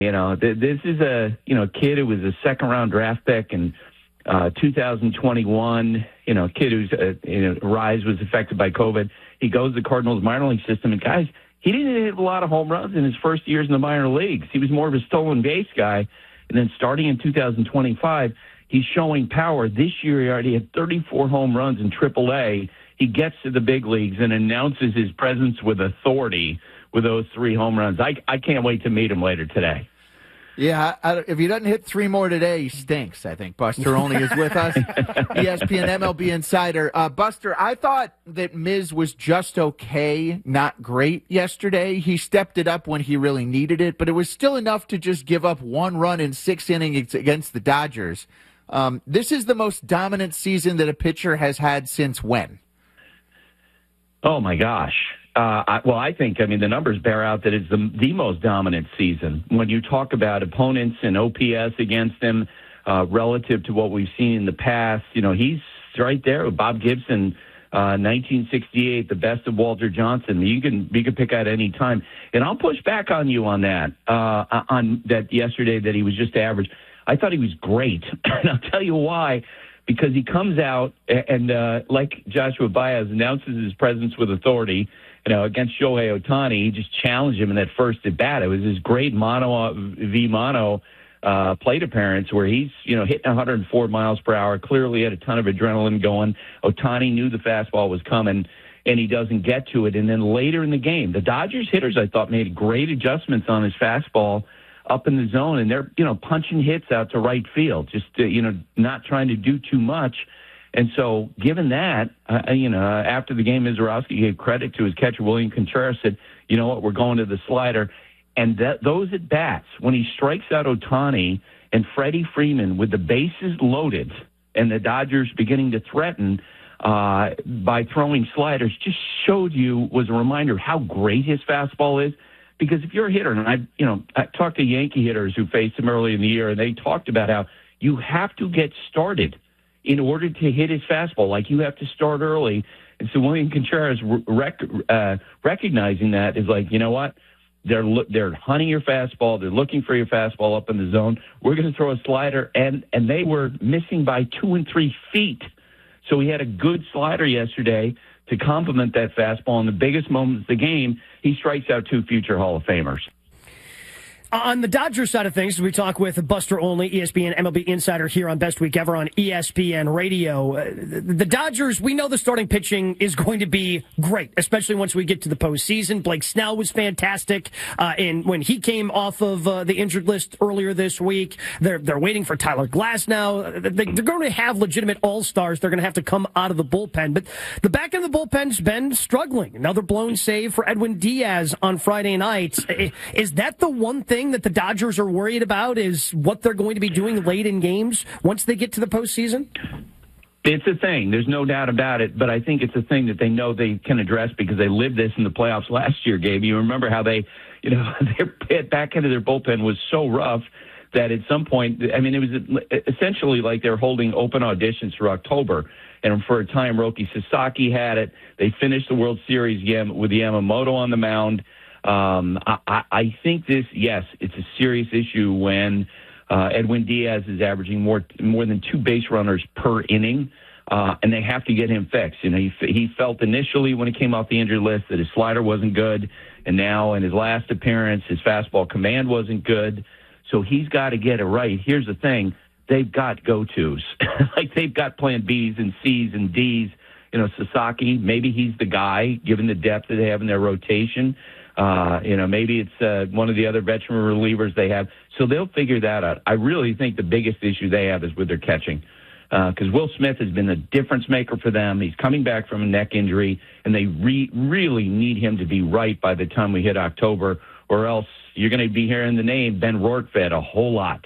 This is a kid who was a second-round draft pick in 2021. Kid whose rise was affected by COVID. He goes to the Cardinals minor league system, and guys, he didn't hit a lot of home runs in his first years in the minor leagues. He was more of a stolen base guy, and then starting in 2025, he's showing power. This year, he already had 34 home runs in AAA. He gets to the big leagues and announces his presence with authority with those 3 home runs. I can't wait to meet him later today. Yeah, if he doesn't hit 3 more today, he stinks, I think. Buster Olney is with us, ESPN MLB Insider. Buster, I thought that Miz was just okay, not great yesterday. He stepped it up when he really needed it, but it was still enough to just give up 1 run in 6 innings against the Dodgers. This is the most dominant season that a pitcher has had since when? Oh, my gosh. I think, the numbers bear out that it's the most dominant season. When you talk about opponents and OPS against him relative to what we've seen in the past, he's right there with Bob Gibson, 1968, the best of Walter Johnson. You can pick out any time. And I'll push back on you on that, on that yesterday that he was just average. I thought he was great, and I'll tell you why. Because he comes out and like Joshua Baez, announces his presence with authority. Against Shohei Ohtani, he just challenged him in that first at bat. It was his great mono plate appearance where he's hitting 104 miles per hour. Clearly had a ton of adrenaline going. Ohtani knew the fastball was coming, and he doesn't get to it. And then later in the game, the Dodgers hitters I thought made great adjustments on his fastball up in the zone, and they're punching hits out to right field, just not trying to do too much. And so, given that, after the game, Mizorowski gave credit to his catcher, William Contreras, said, you know what, we're going to the slider. And those at-bats, when he strikes out Ohtani and Freddie Freeman with the bases loaded and the Dodgers beginning to threaten by throwing sliders, just was a reminder of how great his fastball is. Because if you're a hitter, and I talked to Yankee hitters who faced him early in the year, and they talked about how you have to get started in order to hit his fastball. Like, you have to start early. And so William Contreras recognizing that is like, you know what? They're hunting your fastball. They're looking for your fastball up in the zone. We're going to throw a slider. And they were missing by 2 and 3 feet. So he had a good slider yesterday to complement that fastball. In the biggest moments of the game, he strikes out 2 future Hall of Famers. On the Dodgers side of things, we talk with Buster Olney, ESPN MLB Insider here on Best Week Ever on ESPN Radio. The Dodgers, we know the starting pitching is going to be great, especially once we get to the postseason. Blake Snell was fantastic, and when he came off of the injured list earlier this week, they're waiting for Tyler Glass now. They're going to have legitimate all-stars. They're going to have to come out of the bullpen, but the back end of the bullpen's been struggling. Another blown save for Edwin Diaz on Friday night. Is that the one thing that the Dodgers are worried about, is what they're going to be doing late in games once they get to the postseason? It's a thing. There's no doubt about it, but I think it's a thing that they know they can address because they lived this in the playoffs last year, Gabe. You remember how they, their back end of their bullpen was so rough that at some point, it was essentially like they're holding open auditions for October. And for a time, Roki Sasaki had it. They finished the World Series with Yamamoto on the mound. I think it's a serious issue when Edwin Diaz is averaging more than 2 base runners per inning, and they have to get him fixed. He felt initially when he came off the injured list that his slider wasn't good, and now in his last appearance, his fastball command wasn't good. So he's got to get it right. Here's the thing. They've got go-tos. Like, they've got plan Bs and Cs and Ds. Sasaki, maybe he's the guy, given the depth that they have in their rotation. Maybe it's one of the other veteran relievers they have. So they'll figure that out. I really think the biggest issue they have is with their catching. Because Will Smith has been the difference maker for them. He's coming back from a neck injury, and they really need him to be right by the time we hit October, or else you're going to be hearing the name Ben Rortvedt a whole lot.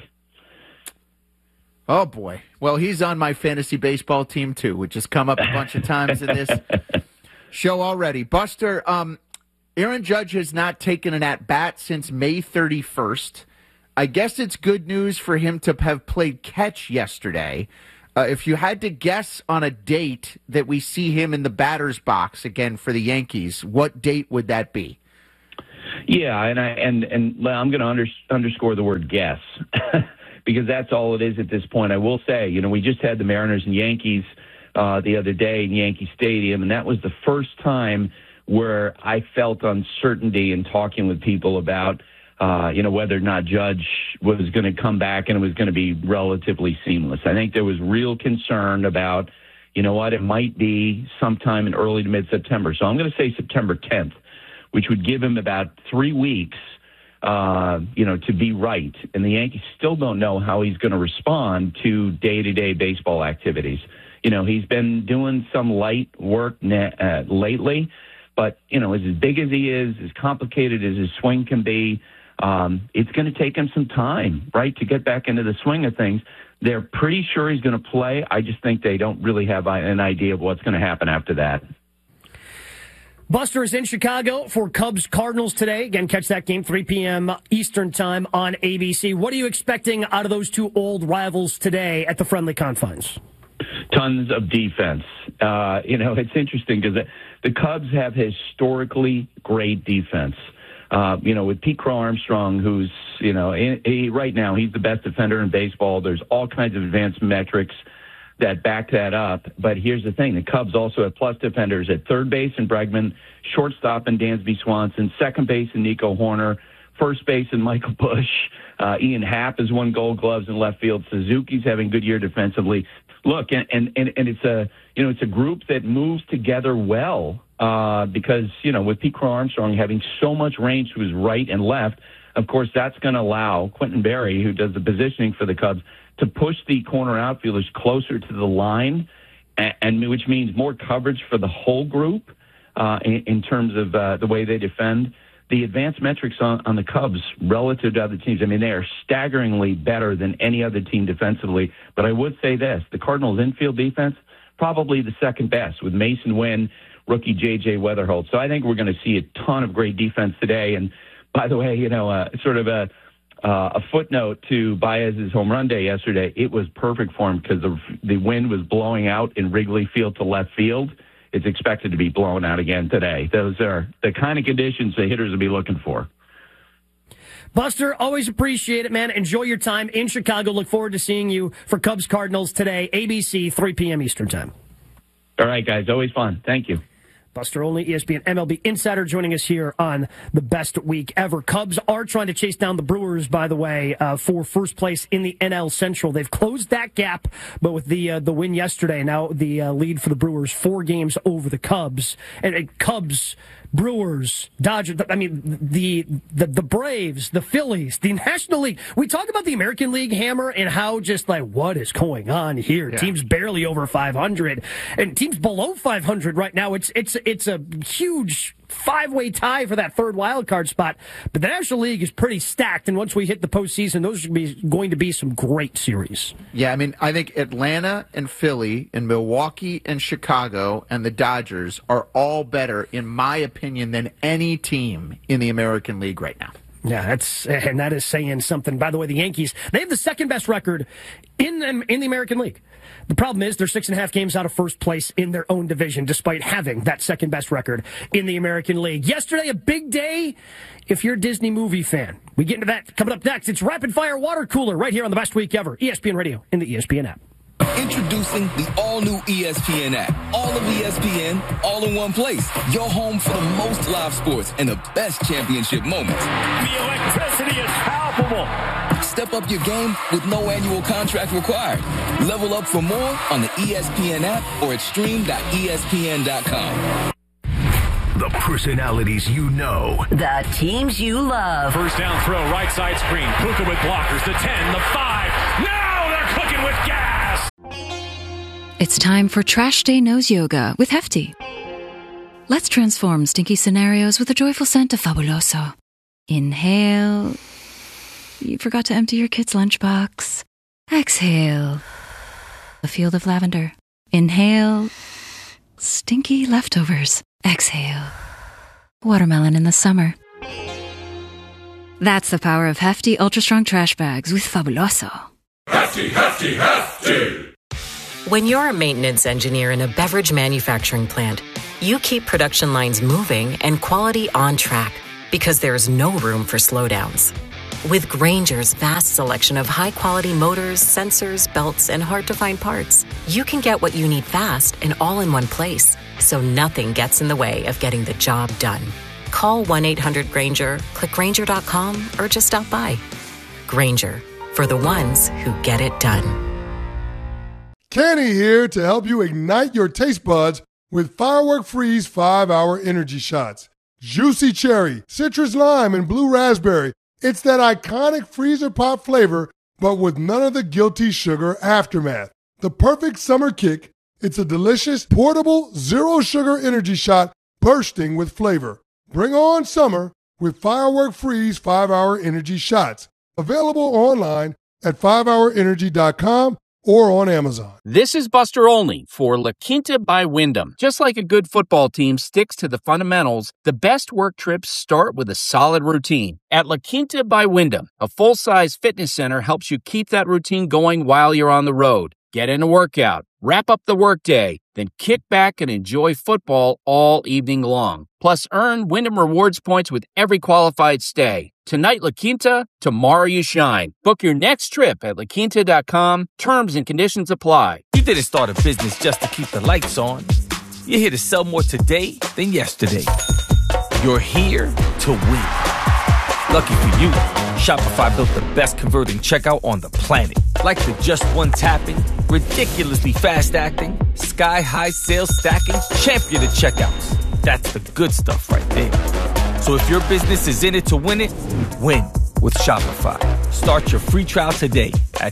Oh, boy. Well, he's on my fantasy baseball team, too, which has come up a bunch of times in this show already. Buster, Aaron Judge has not taken an at-bat since May 31st. I guess it's good news for him to have played catch yesterday. If you had to guess on a date that we see him in the batter's box again for the Yankees, what date would that be? Yeah, and I'm going to underscore the word guess because that's all it is at this point. I will say, we just had the Mariners and Yankees the other day in Yankee Stadium, and that was the first time where I felt uncertainty in talking with people about, whether or not Judge was going to come back and it was going to be relatively seamless. I think there was real concern about, it might be sometime in early to mid-September. So I'm going to say September 10th, which would give him about 3 weeks, to be right. And the Yankees still don't know how he's going to respond to day-to-day baseball activities. He's been doing some light work lately, but, as big as he is, as complicated as his swing can be, it's going to take him some time, right, to get back into the swing of things. They're pretty sure he's going to play. I just think they don't really have an idea of what's going to happen after that. Buster is in Chicago for Cubs-Cardinals today. Again, catch that game 3 p.m. Eastern time on ABC. What are you expecting out of those two old rivals today at the friendly confines? Tons of defense. It's interesting because the Cubs have historically great defense. With Pete Crow Armstrong, who's, right now he's the best defender in baseball. There's all kinds of advanced metrics that back that up. But here's the thing. The Cubs also have plus defenders at third base in Bregman, shortstop in Dansby Swanson, second base in Nico Horner, first base in Michael Busch. Ian Happ has won Gold Gloves in left field. Suzuki's having a good year defensively. Look, and it's a group that moves together well because, with Pete Crow Armstrong having so much range to his right and left, of course, that's going to allow Quentin Berry, who does the positioning for the Cubs, to push the corner outfielders closer to the line, and which means more coverage for the whole group in terms of the way they defend. The advanced metrics on the Cubs relative to other teams, they are staggeringly better than any other team defensively. But I would say this, the Cardinals' infield defense, probably the second best with Mason Wynn, rookie J.J. Weatherholt. So I think we're going to see a ton of great defense today. And by the way, sort of a footnote to Baez's home run day yesterday, it was perfect for him because the wind was blowing out in Wrigley Field to left field. It's expected to be blown out again today. Those are the kind of conditions the hitters will be looking for. Buster, always appreciate it, man. Enjoy your time in Chicago. Look forward to seeing you for Cubs-Cardinals today, ABC, 3 p.m. Eastern time. All right, guys. Always fun. Thank you. Buster Olney, ESPN MLB insider, joining us here on the best week ever. Cubs are trying to chase down the Brewers, by the way, for first place in the NL Central. They've closed that gap, but with the win yesterday, now the lead for the Brewers 4 games over the Cubs. And Cubs, Brewers, Dodgers, the Braves, the Phillies, the National League. We talk about the American League, Hammer, and how just like, what is going on here? Yeah. Teams barely over 500 and teams below 500 right now. It's a huge 5-way tie for that third wild card spot. But the National League is pretty stacked, and once we hit the postseason, those are going to be some great series. Yeah, I think Atlanta and Philly and Milwaukee and Chicago and the Dodgers are all better, in my opinion, than any team in the American League right now. Yeah, that is saying something. By the way, the Yankees, they have the second best record in the American League. The problem is they're 6.5 games out of first place in their own division, despite having that second best record in the American League. Yesterday, a big day if you're a Disney movie fan. We get into that coming up next. It's Rapid Fire Water Cooler right here on the best week ever. ESPN Radio and the ESPN app. Introducing the all-new ESPN app. All of ESPN, all in one place. Your home for the most live sports and the best championship moments. The electricity is palpable. Step up your game with no annual contract required. Level up for more on the ESPN app or at stream.espn.com. The personalities you know. The teams you love. First down throw, right side screen. Puka with blockers. The 10, the 5. Now they're cooking with gas. It's time for Trash Day Nose Yoga with Hefty. Let's transform stinky scenarios with a joyful scent of Fabuloso. Inhale. You forgot to empty your kid's lunchbox. Exhale. A field of lavender. Inhale. Stinky leftovers. Exhale. Watermelon in the summer. That's the power of Hefty Ultra Strong Trash Bags with Fabuloso. Hefty, Hefty, Hefty! When you're a maintenance engineer in a beverage manufacturing plant, you keep production lines moving and quality on track. because there's no room for slowdowns. With Grainger's vast selection of high-quality motors, sensors, belts, and hard-to-find parts, you can get what you need fast and all in one place, so nothing gets in the way of getting the job done. Call 1-800-GRAINGER, click Grainger.com, or just stop by. Grainger, for the ones who get it done. Kenny here to help you ignite your taste buds with Firework Freeze 5-Hour Energy Shots. Juicy cherry, citrus lime, and blue raspberry. It's that iconic freezer pop flavor, but with none of the guilty sugar aftermath. The perfect summer kick. It's a delicious, portable, zero-sugar energy shot bursting with flavor. Bring on summer with Firework Freeze 5-Hour Energy Shots. Available online at 5hourenergy.com or on Amazon. This is Buster Olney for La Quinta by Wyndham. Just like a good football team sticks to the fundamentals, the best work trips start with a solid routine. At La Quinta by Wyndham, a full-size fitness center helps you keep that routine going while you're on the road. Get in a workout, wrap up the workday, then kick back and enjoy football all evening long. Plus, earn Wyndham Rewards points with every qualified stay. Tonight, La Quinta, tomorrow you shine. Book your next trip at laquinta.com. Terms and conditions apply. You didn't start a business just to keep the lights on. You're here to sell more today than yesterday. You're here to win. Lucky for you, Shopify built the best converting checkout on the planet. Like the just one tapping, ridiculously fast acting, sky-high sales stacking, champion of checkouts. That's the good stuff right there. So if your business is in it to win it, win with Shopify. Start your free trial today at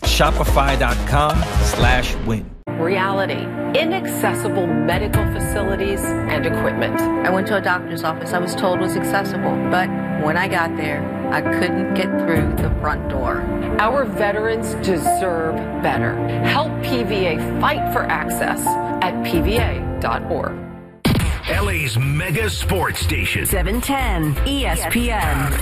shopify.com/win. Reality. Inaccessible medical facilities and equipment. I went to a doctor's office I was told was accessible, but when I got there, I couldn't get through the front door. Our veterans deserve better. Help PVA fight for access at PVA.org. LA's mega sports station. 710 ESPN.